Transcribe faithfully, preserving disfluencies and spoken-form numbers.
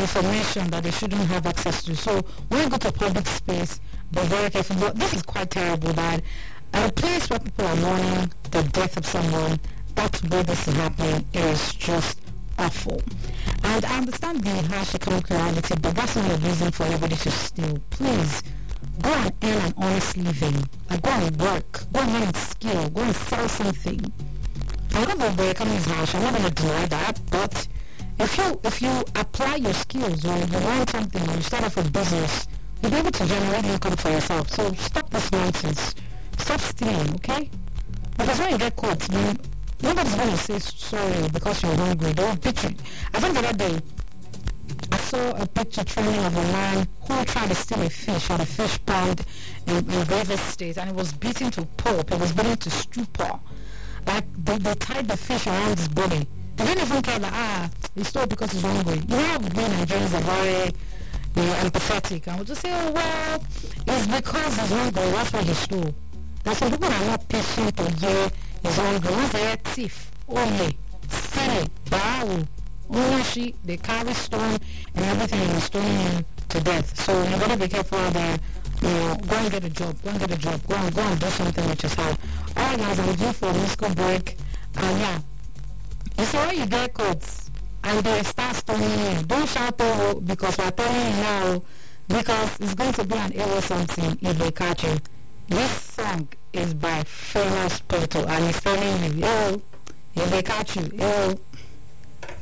information that they shouldn't have access to. So when you go to a public space, be very careful. But this is quite terrible that at a place where people are mourning the death of someone, that's where this is happening. It is just awful. And I understand the harsh economic reality, but that's not a reason for everybody to steal. Please, go and earn an honest living. Like, go and work. Go and learn a skill. Go and sell something. I know that the economy is harsh. I'm not going to deny that, but if you if you apply your skills or you learn something or you start off a business, you'll be able to generate income for yourself. So stop this nonsense. Stop stealing, okay? Because when you get caught, you, nobody's going to say sorry because you're hungry. They won't beat you. I think the other day, I saw a picture training of a man who tried to steal a fish at a fish pond in, in Rivers State, and it was beaten to pulp. It was beaten to stupor. Like, they, they tied the fish around his body. They didn't even care that, ah, he stole because he's hungry. You know how we Nigerians are very, you know, empathetic. And we'll just say, oh, well, it's because he's hungry. That's why he stole. Now, some people are not patient to hear he's hungry. Once they are thief, only, silly, bow, ownership, they carry stone and everything and is stoning him to death. So you gotta be careful out there. You know, go and get a job, go and get a job, go and go and do something with yourself. Alright guys, I'm due for a musical break. And yeah, you see when you get caught and they start stoning you, don't shout over because we're telling you now, because it's going to be an error something if they catch you. This song is by Famous Porto and he's telling you, yo, if they catch you, yo,